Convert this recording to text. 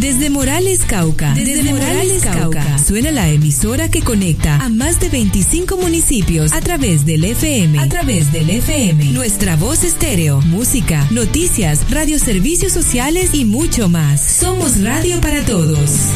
Desde Morales, Cauca. Suena la emisora que conecta a más de 25 municipios a través del FM. Nuestra voz estéreo, música, noticias, radioservicios sociales y mucho más. Somos radio para todos.